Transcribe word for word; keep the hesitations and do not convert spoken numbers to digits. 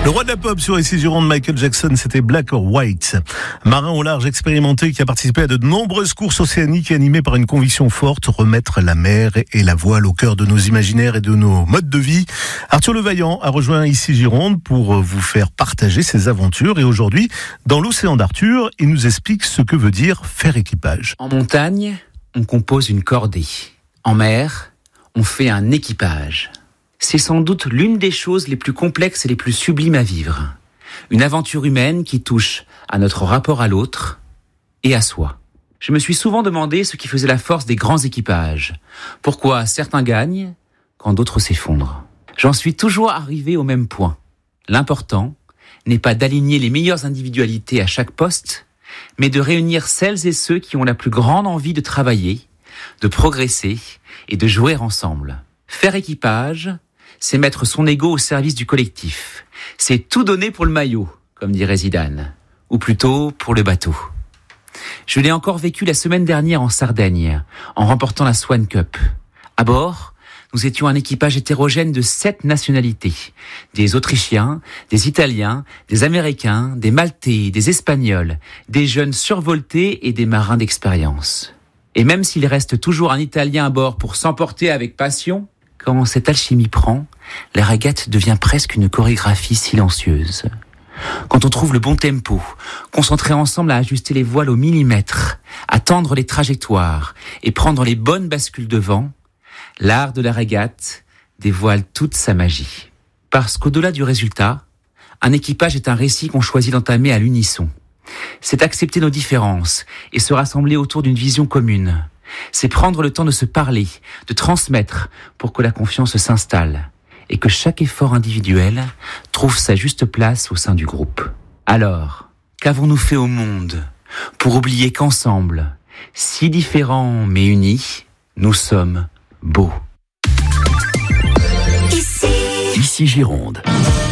Le roi de la pop sur ici Gironde, Michael Jackson, c'était Black or White. Marin au large expérimenté qui a participé à de nombreuses courses océaniques et animé par une conviction forte, remettre la mer et la voile au cœur de nos imaginaires et de nos modes de vie. Arthur Levaillant a rejoint ici Gironde pour vous faire partager ses aventures et aujourd'hui, dans l'océan d'Arthur, il nous explique ce que veut dire faire équipage. En montagne, on compose une cordée. En mer, on fait un équipage. C'est sans doute l'une des choses les plus complexes et les plus sublimes à vivre. Une aventure humaine qui touche à notre rapport à l'autre et à soi. Je me suis souvent demandé ce qui faisait la force des grands équipages. Pourquoi certains gagnent quand d'autres s'effondrent. J'en suis toujours arrivé au même point. L'important n'est pas d'aligner les meilleures individualités à chaque poste, mais de réunir celles et ceux qui ont la plus grande envie de travailler, de progresser et de jouer ensemble. Faire équipage, c'est mettre son ego au service du collectif. C'est tout donner pour le maillot, comme dirait Zidane. Ou plutôt, pour le bateau. Je l'ai encore vécu la semaine dernière en Sardaigne, en remportant la Swan Cup. À bord, nous étions un équipage hétérogène de sept nationalités. Des Autrichiens, des Italiens, des Américains, des Maltais, des Espagnols, des jeunes survoltés et des marins d'expérience. Et même s'il reste toujours un Italien à bord pour s'emporter avec passion, quand cette alchimie prend, la régate devient presque une chorégraphie silencieuse. Quand on trouve le bon tempo, concentré ensemble à ajuster les voiles au millimètre, à tendre les trajectoires et prendre les bonnes bascules de vent, l'art de la régate dévoile toute sa magie. Parce qu'au-delà du résultat, un équipage est un récit qu'on choisit d'entamer à l'unisson. C'est accepter nos différences et se rassembler autour d'une vision commune. C'est prendre le temps de se parler, de transmettre pour que la confiance s'installe et que chaque effort individuel trouve sa juste place au sein du groupe. Alors, qu'avons-nous fait au monde pour oublier qu'ensemble, si différents mais unis, nous sommes beaux. Ici, Ici Gironde.